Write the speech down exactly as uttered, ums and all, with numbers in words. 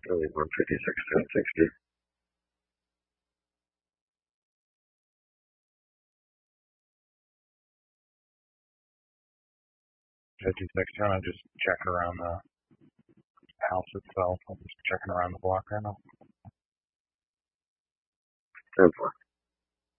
Only one fifty-six, ten sixty. fifty-six, kind of just checking around the house itself. I'm just checking around the block right now. ten four.